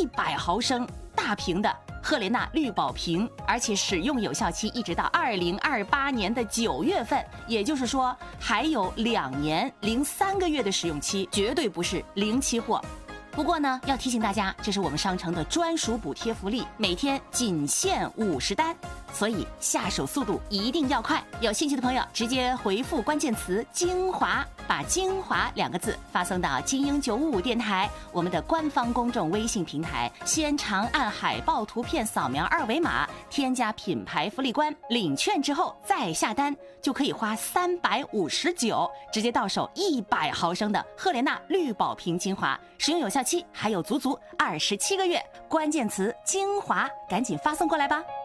100毫升大瓶的赫莲娜绿宝瓶，而且使用有效期一直到2028年的9月份，也就是说还有2年零3个月的使用期，绝对不是零期货。不过呢，要提醒大家，这是我们商城的专属补贴福利，每天仅限50单，所以下手速度一定要快。有兴趣的朋友，直接回复关键词“精华”，把“精华”2个字发送到精英955电台我们的官方公众微信平台，先长按海报图片扫描2维码，添加品牌福利官，领券之后再下单，就可以花359，直接到手100毫升的赫莲娜绿宝瓶精华，使用有效期还有足足27个月。关键词“精华”，赶紧发送过来吧。